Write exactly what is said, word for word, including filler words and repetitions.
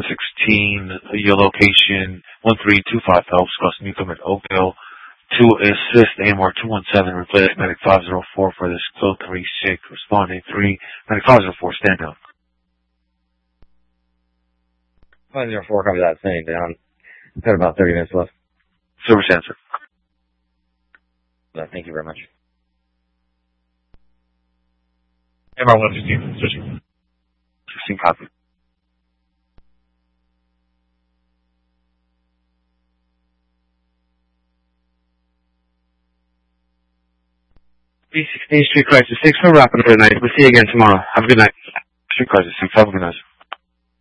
one sixteen, your location, one three two five Phelps, Cross Newcomb at Oakville. To assist, A M R two one seven, replace medic five zero four for this code three six, responding three, medic five zero four, stand down. five zero four, copy that, standing down. We've got about thirty minutes left. Service answer. Uh, thank you very much. A M R one sixteen, switching. sixteen copy. B sixteen Street Crisis six, we're wrapping up tonight. We'll see you again tomorrow. Have a good night. Street Crisis six, have a good night.